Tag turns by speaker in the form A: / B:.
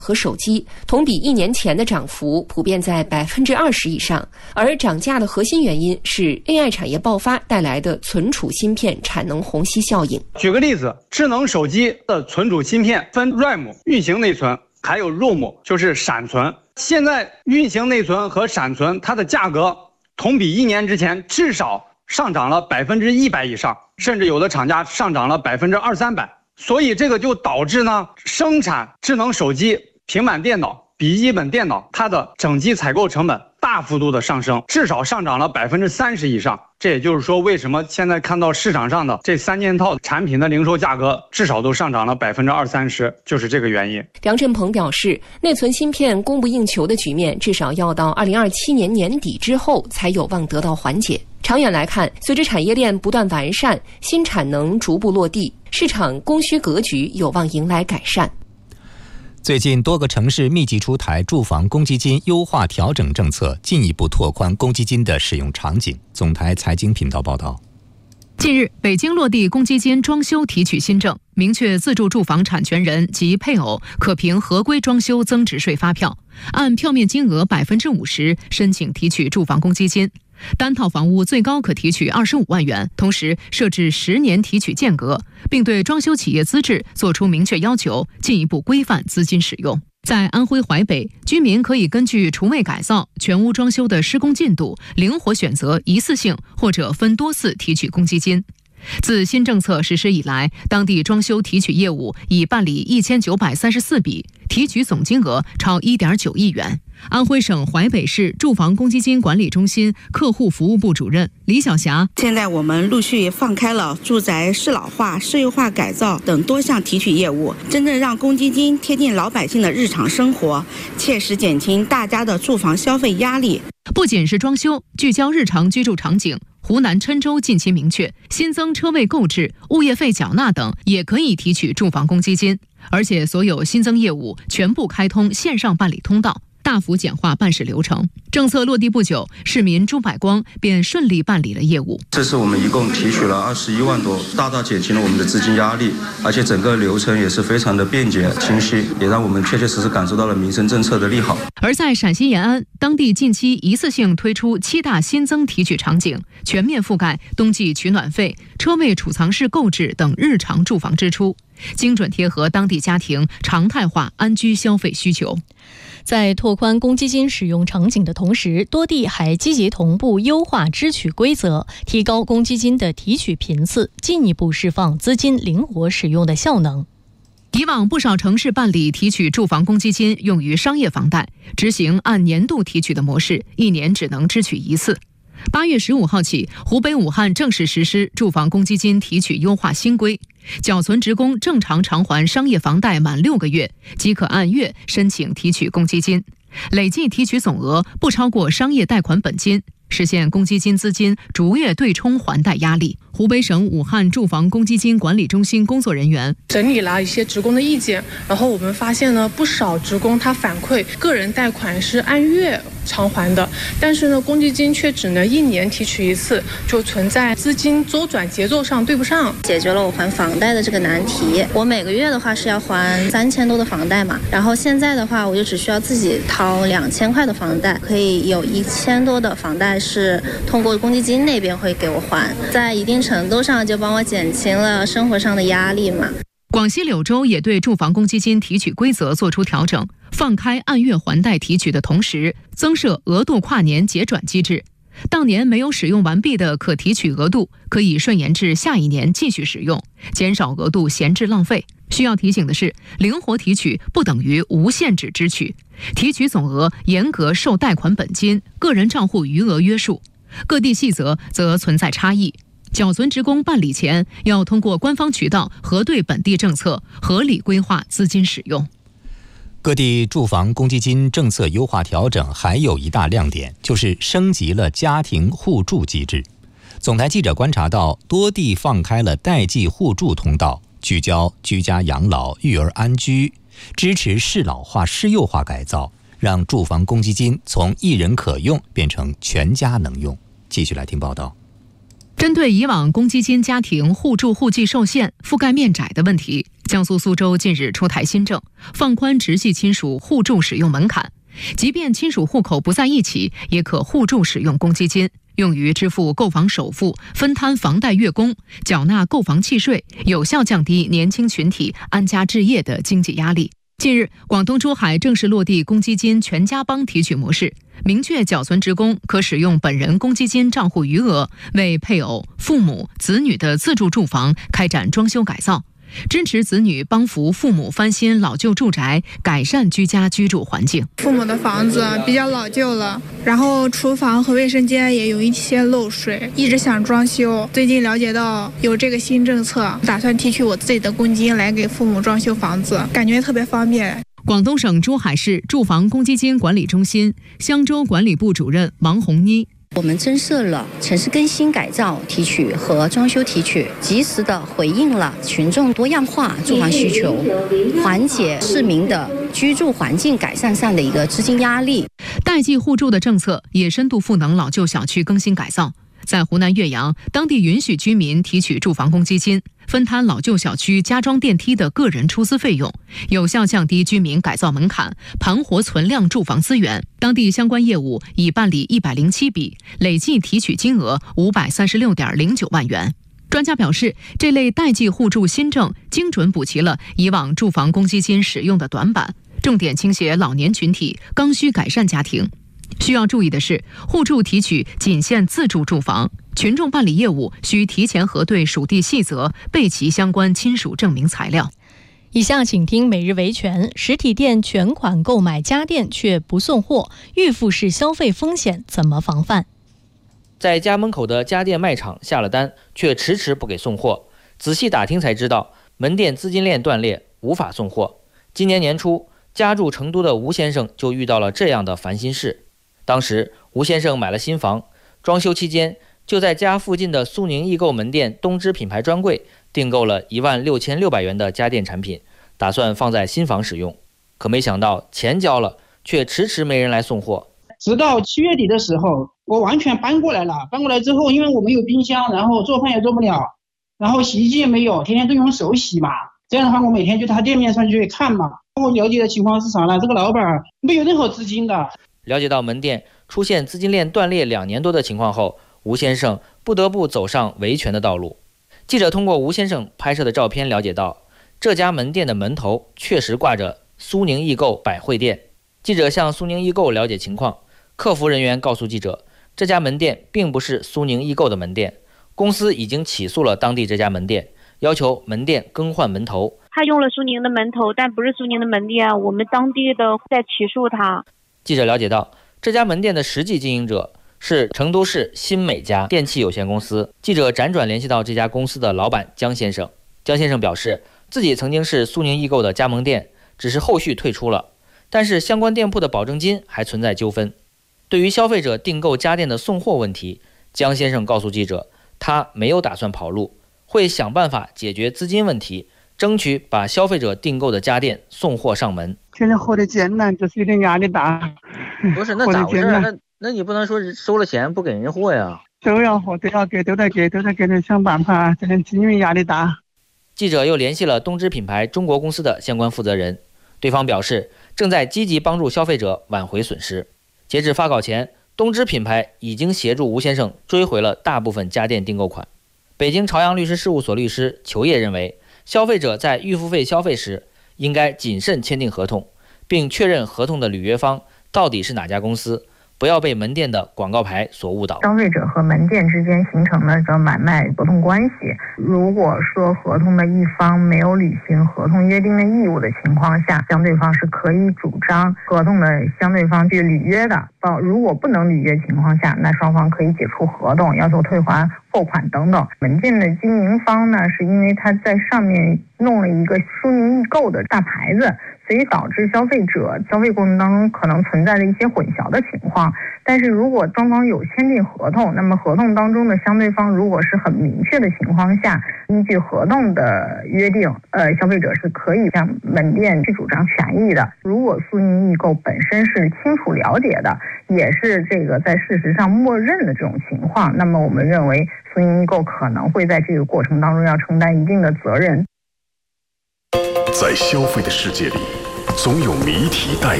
A: 和手机，同比1年前的涨幅普遍在20%以上，而涨价的核心原因是 AI 产业爆发带来的存储芯片产能虹吸效应。
B: 举个例子，智能手机的存储芯片分 RAM 运行内存，还有 ROM 就是闪存。现在运行内存和闪存它的价格同比1年之前至少上涨了100%以上，甚至有的厂家上涨了200-300%。所以这个就导致呢，生产智能手机、平板电脑、笔记本电脑，它的整机采购成本大幅度的上升，至少上涨了30%以上。这也就是说，为什么现在看到市场上的这3件套产品的零售价格至少都上涨了20-30%，就是这个原因。
A: 梁振鹏表示，内存芯片供不应求的局面至少要到2027年年底之后才有望得到缓解。长远来看，随着产业链不断完善，新产能逐步落地，市场供需格局有望迎来改善。
C: 最近多个城市密集出台住房公积金优化调整政策，进一步拓宽公积金的使用场景。总台财经频道报道。
D: 近日，北京落地公积金装修提取新政，明确自住住房产权人及配偶可凭合规装修增值税发票，按票面金额50%申请提取住房公积金。单套房屋最高可提取25万元，同时设置10年提取间隔，并对装修企业资质作出明确要求，进一步规范资金使用。在安徽淮北，居民可以根据厨卫改造、全屋装修的施工进度，灵活选择一次性或者分多次提取公积金。自新政策实施以来，当地装修提取业务已办理1934笔，提取总金额超1.9亿元。安徽省淮北市住房公积金管理中心客户服务部主任李晓霞：
E: 现在我们陆续放开了住宅适老化、社会化改造等多项提取业务，真正让公积金贴近老百姓的日常生活，切实减轻大家的住房消费压力。
D: 不仅是装修，聚焦日常居住场景，湖南郴州近期明确，新增车位购置、物业费缴纳等也可以提取住房公积金，而且所有新增业务全部开通线上办理通道，大幅简化办事流程。政策落地不久，市民朱百光便顺利办理了业务。
F: 这次我们一共提取了21万多，大大减轻了我们的资金压力，而且整个流程也是非常的便捷清晰，也让我们确确实实感受到了民生政策的利好。
D: 而在陕西延安，当地近期一次性推出7大新增提取场景，全面覆盖冬季取暖费、车位储藏室购置等日常住房支出，精准贴合当地家庭常态化安居消费需求。
G: 在拓宽公积金使用场景的同时，多地还积极同步优化支取规则，提高公积金的提取频次，进一步释放资金灵活使用的效能。
D: 以往不少城市办理提取住房公积金用于商业房贷，执行按年度提取的模式，1年只能支取1次。8月15号起，湖北武汉正式实施住房公积金提取优化新规，缴存职工正常偿还商业房贷满6个月，即可按月申请提取公积金，累计提取总额不超过商业贷款本金，实现公积金资金逐月对冲还贷压力。湖北省武汉住房公积金管理中心工作人员
H: 整理了一些职工的意见，然后我们发现呢，不少职工他反馈个人贷款是按月偿还的，但是呢，公积金却只能1年提取1次，就存在资金周转节奏上对不上。
I: 解决了我还房贷的这个难题。我每个月的话是要还3000多的房贷嘛，然后现在的话我就只需要自己掏2000块的房贷，可以有1000多的房贷是通过公积金那边会给我还，在一定程度上就帮我减轻了生活上的压力嘛。
D: 广西柳州也对住房公积金提取规则做出调整，放开按月还贷提取的同时，增设额度跨年结转机制。当年没有使用完毕的可提取额度，可以顺延至下一年继续使用，减少额度闲置浪费。需要提醒的是，灵活提取不等于无限制支取，提取总额严格受贷款本金、个人账户余额约束，各地细则则存在差异。缴存职工办理前要通过官方渠道核对本地政策，合理规划资金使用。
C: 各地住房公积金政策优化调整还有一大亮点，就是升级了家庭互助机制。总台记者观察到，多地放开了代际互助通道，聚焦居家养老、育儿安居，支持适老化、适幼化改造，让住房公积金从一人可用变成全家能用。继续来听报道。
D: 针对以往公积金家庭互助户籍受限、覆盖面窄的问题，江苏苏州近日出台新政，放宽直系亲属互助使用门槛，即便亲属户口不在一起，也可互助使用公积金，用于支付购房首付、分摊房贷月供、缴纳购房契税，有效降低年轻群体安家置业的经济压力。近日，广东珠海正式落地公积金全家帮提取模式，明确缴存职工可使用本人公积金账户余额为配偶、父母、子女的自住住房开展装修改造，支持子女帮扶父母翻新老旧住宅，改善居家居住环境。
J: 父母的房子比较老旧了，然后厨房和卫生间也有一些漏水，一直想装修。最近了解到有这个新政策，打算提取我自己的公积金来给父母装修房子，感觉特别方便。
D: 广东省珠海市住房公积金管理中心香洲管理部主任王红妮，
K: 我们增设了城市更新改造提取和装修提取，及时的回应了群众多样化住房需求，缓解市民的居住环境改善上的一个资金压力。
D: 代际互助的政策也深度赋能老旧小区更新改造。在湖南岳阳，当地允许居民提取住房公积金，分摊老旧小区加装电梯的个人出资费用，有效降低居民改造门槛，盘活存量住房资源。当地相关业务已办理107笔，累计提取金额536.09万元。专家表示，这类代际互助新政精准补齐了以往住房公积金使用的短板，重点倾斜老年群体、刚需改善家庭。需要注意的是，互助提取仅限自住住房，群众办理业务需提前核对属地细则，备齐相关亲属证明材料。
G: 以下请听每日维权：实体店全款购买家电却不送货，预付式消费风险怎么防范？
L: 在家门口的家电卖场下了单，却迟迟不给送货。仔细打听才知道，门店资金链断裂，无法送货。今年年初，家住成都的吴先生就遇到了这样的烦心事。当时吴先生买了新房，装修期间就在家附近的苏宁易购门店东芝品牌专柜订购了16600元的家电产品，打算放在新房使用。可没想到钱交了，却迟迟没人来送货。
M: 直到7月底的时候，我完全搬过来了。搬过来之后，因为我没有冰箱，然后做饭也做不了，然后洗衣机也没有，天天都用手洗嘛。这样的话，我每天就他店面上去看嘛。我了解的情况是啥呢？这个老板没有任何资金的。
L: 了解到门店出现资金链断裂2年多的情况后，吴先生不得不走上维权的道路。记者通过吴先生拍摄的照片了解到，这家门店的门头确实挂着苏宁易购百汇店。记者向苏宁易购了解情况，客服人员告诉记者，这家门店并不是苏宁易购的门店，公司已经起诉了当地这家门店，要求门店更换门头。
N: 他用了苏宁的门头，但不是苏宁的门店，我们当地的在起诉他。
L: 记者了解到，这家门店的实际经营者是成都市新美家电器有限公司。记者辗转联系到这家公司的老板江先生。江先生表示，自己曾经是苏宁易购的加盟店，只是后续退出了，但是相关店铺的保证金还存在纠纷。对于消费者订购家电的送货问题，江先生告诉记者，他没有打算跑路，会想办法解决资金问题，争取把消费者订购的家电送货上门。
O: 现在活得艰难，就是有点压力大。
L: 不是，那咋回事？那你不能说收了钱不给人货呀？
O: 都要货，都要给，都在给，想办法，这点因为压力大。
L: 记者又联系了东芝品牌中国公司的相关负责人，对方表示正在积极帮助消费者挽回损失。截至发稿前，东芝品牌已经协助吴先生追回了大部分家电订购款。北京朝阳律师事务所律师裘烨认为，消费者在预付费消费时应该谨慎签订合同，并确认合同的履约方到底是哪家公司，不要被门店的广告牌所误导。
P: 消费者和门店之间形成了一个买卖合同关系，如果说合同的一方没有履行合同约定的义务的情况下，相对方是可以主张合同的相对方去履约的。如果不能履约情况下，那双方可以解除合同，要求退还货款等等。门店的经营方呢，是因为他在上面弄了一个苏宁易购的大牌子， 所以导致消费者消费过程当中可能存在的一些混淆的情况。但是如果双方有签订合同，那么合同当中的相对方如果是很明确的情况下，依据合同的约定，消费者是可以向门店去主张权益的。如果苏宁易购本身是清楚了解的，也是这个在事实上默认的这种情况，那么我们认为苏宁易购可能会在这个过程当中要承担一定的责任。
Q: 在消费的世界里，总有谜题待